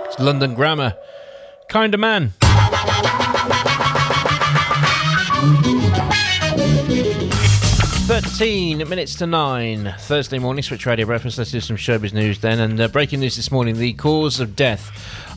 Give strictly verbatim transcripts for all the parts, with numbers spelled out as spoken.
It's London Grammar. Kinda Man. thirteen minutes to nine. Thursday morning, Switch Radio Breakfast. Let's do some showbiz news then. And uh, breaking news this morning, the cause of death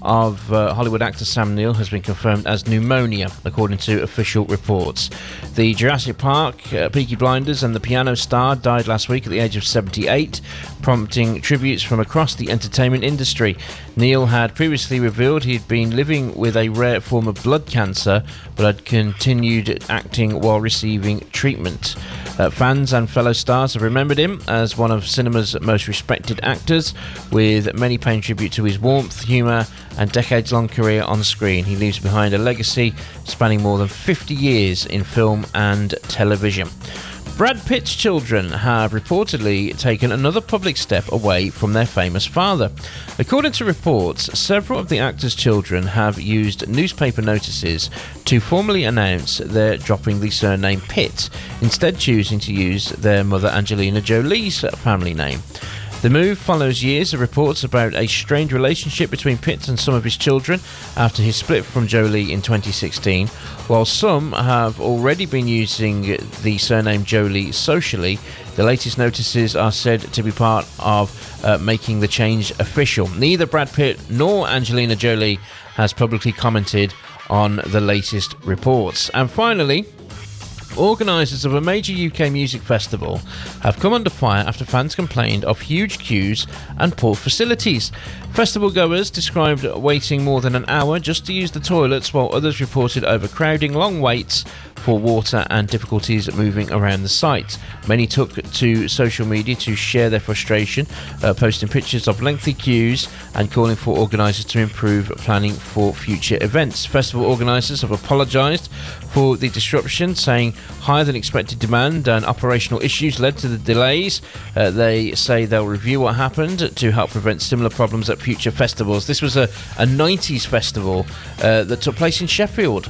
of uh, Hollywood actor Sam Neill has been confirmed as pneumonia, according to official reports. The Jurassic Park, uh, Peaky Blinders and The Piano star died last week at the age of seventy-eight, prompting tributes from across the entertainment industry. Neill had previously revealed he'd been living with a rare form of blood cancer, but had continued acting while receiving treatment. Uh, fans and fellow stars have remembered him as one of cinema's most respected actors, with many paying tribute to his warmth, humour and decades-long career on screen. He leaves behind a legacy spanning more than fifty years in film and television. Brad Pitt's children have reportedly taken another public step away from their famous father. According to reports, several of the actor's children have used newspaper notices to formally announce they're dropping the surname Pitt, instead choosing to use their mother Angelina Jolie's family name. The move follows years of reports about a strained relationship between Pitt and some of his children after his split from Jolie in twenty sixteen. While some have already been using the surname Jolie socially, the latest notices are said to be part of uh, making the change official. Neither Brad Pitt nor Angelina Jolie has publicly commented on the latest reports. And finally, organisers of a major U K music festival have come under fire after fans complained of huge queues and poor facilities. Festival goers described waiting more than an hour just to use the toilets, while others reported overcrowding, long waits for water and difficulties moving around the site. Many took to social media to share their frustration, uh, posting pictures of lengthy queues and calling for organisers to improve planning for future events. Festival organisers have apologised for the disruption, saying higher than expected demand and operational issues led to the delays. Uh, they say they'll review what happened to help prevent similar problems at future festivals. This was a, a nineties festival uh, that took place in Sheffield.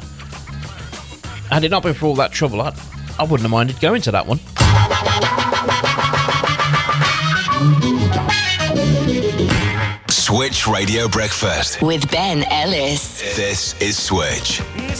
Had it not been for all that trouble, I, I wouldn't have minded going to that one. Switch Radio Breakfast with Ben Ellis. This is Switch.